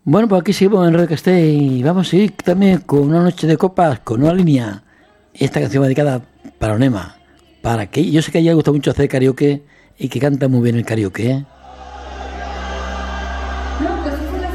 Bueno, pues aquí seguimos en Radio Castell y vamos a seguir también con una noche de copas, con una línea. Esta canción va dedicada para Onema. Para que yo sé que a ella le gusta mucho hacer karaoke y que canta muy bien el karaoke, ¿eh? No, pues